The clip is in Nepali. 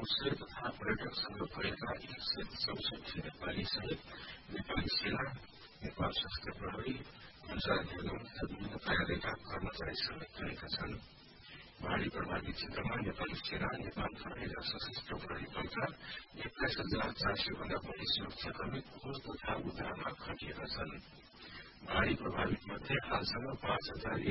उसले तथा पर्यटकसँग भएका 164 नेपाली सहित नेपाली सेना, नेपाल स्वास्थ्य प्रहरी, अनुसार निगम तथा विभिन्न कार्यालयका कर्मचारी समेत रहेका छन्। बाढ़ी प्रभावित क्षेत्रमा नेपाली सेना, नेपाल प्रहरी र सशस्त्र प्रहरी बलका 21,400 भन्दा बढी सुरक्षाकर्मी खोज तथा उद्धारमा खटिएका छन्। बाढ़ी प्रभावित मध्ये हालसम्म 5,100